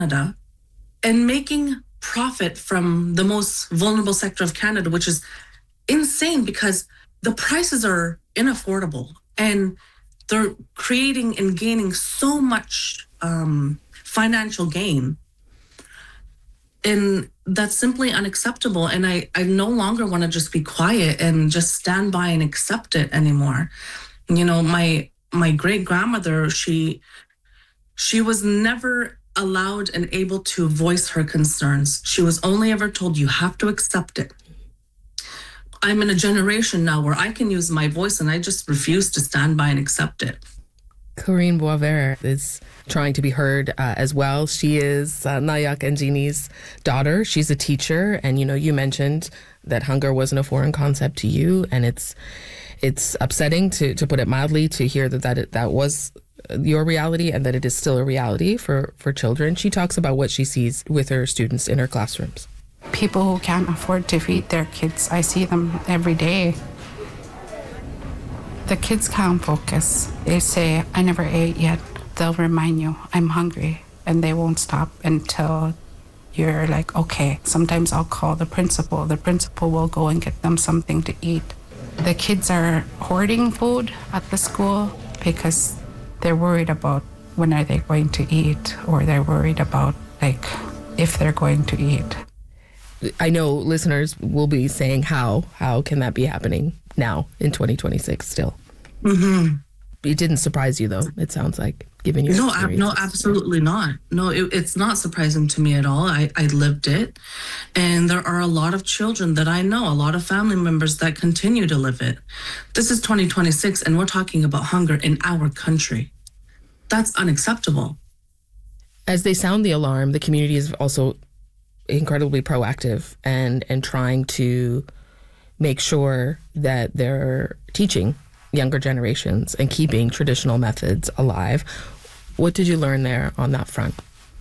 Canada and making profit from the most vulnerable sector of Canada, which is insane because the prices are inaffordable and they're creating and gaining so much financial gain. And that's simply unacceptable. And I no longer want to just be quiet and just stand by and accept it anymore. You know, my great grandmother, she was never allowed and able to voice her concerns. She was only ever told, you have to accept it. I'm in a generation now where I can use my voice and I just refuse to stand by and accept it. Corinne Boisvert is trying to be heard as well. She is Nayak and Jeannie's daughter. She's a teacher. And, you know, you mentioned that hunger wasn't a foreign concept to you. And it's upsetting, to put it mildly, to hear that was your reality and that it is still a reality for children. She talks about what she sees with her students in her classrooms. People who can't afford to feed their kids, I see them every day. The kids can't focus. They say, I never ate yet. They'll remind you, I'm hungry, and they won't stop until you're like, okay. Sometimes I'll call the principal. The principal will go and get them something to eat. The kids are hoarding food at the school because they're worried about when are they going to eat, or they're worried about, like, if they're going to eat. I know listeners will be saying, how can that be happening now in 2026 still? Mm-hmm. It didn't surprise you, though, it sounds like, given your experience. No, absolutely not. No, it's not surprising to me at all. I lived it. And there are a lot of children that I know, a lot of family members that continue to live it. This is 2026, and we're talking about hunger in our country. That's unacceptable. As they sound the alarm, the community is also incredibly proactive and trying to make sure that they're teaching younger generations and keeping traditional methods alive. What did you learn there on that front?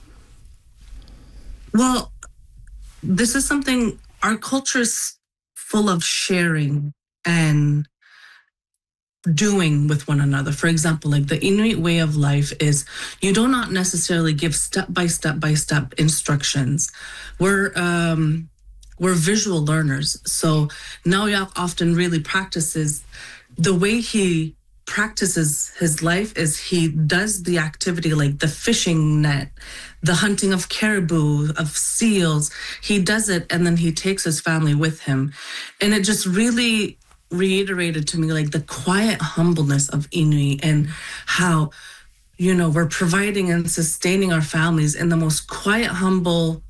Well, this is something, our culture is full of sharing and doing with one another. For example, like the Inuit way of life is you do not necessarily give step by step instructions. We're visual learners. So Nayak often really practices, the way he practices his life is he does the activity like the fishing net, the hunting of caribou, of seals. He does it and then he takes his family with him. And it just really reiterated to me like the quiet humbleness of Inuit and how, you know, we're providing and sustaining our families in the most quiet, humble,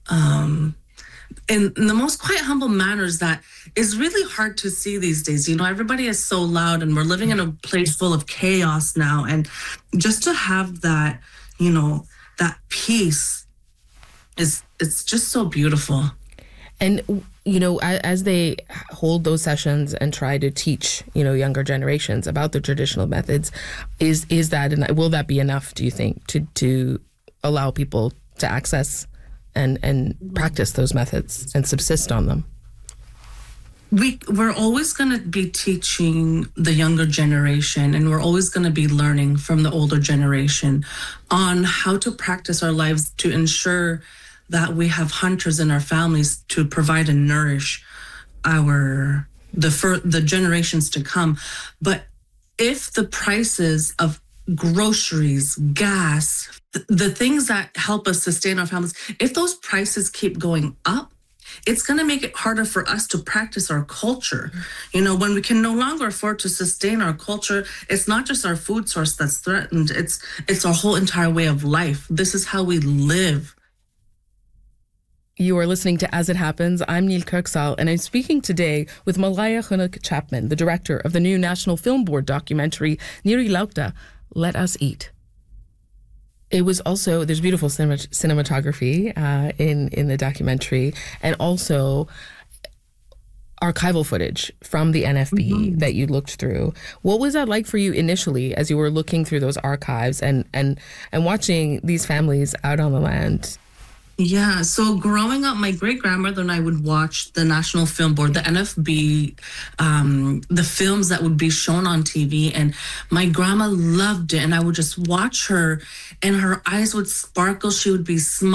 in the most quiet, humble manners that is really hard to see these days. You know, everybody is so loud and we're living in a place full of chaos now. And just to have that, you know, that peace it's just so beautiful. And, you know, as they hold those sessions and try to teach, you know, younger generations about the traditional methods, is that, and will that be enough, do you think, to allow people to access and practice those methods and subsist on them? We're always going to be teaching the younger generation, and we're always going to be learning from the older generation on how to practice our lives to ensure that we have hunters in our families to provide and nourish the generations to come. But if the prices of groceries, gas, the things that help us sustain our families, if those prices keep going up, it's going to make it harder for us to practice our culture. You know, when we can no longer afford to sustain our culture, it's not just our food source that's threatened, it's our whole entire way of life. This is how we live. You are listening to As It Happens. I'm Neil Kirksall, and I'm speaking today with Malaya Chunuk Chapman, the director of the new National Film Board documentary, Niri Laukta, Let Us Eat. It was also, there's beautiful cinematography in the documentary, and also archival footage from the NFB that you looked through. What was that like for you initially as you were looking through those archives and watching these families out on the land Yeah, so growing up, my great grandmother and I would watch the National Film Board, the NFB, the films that would be shown on TV, and my grandma loved it. And I would just watch her, and her eyes would sparkle. She would be smiling.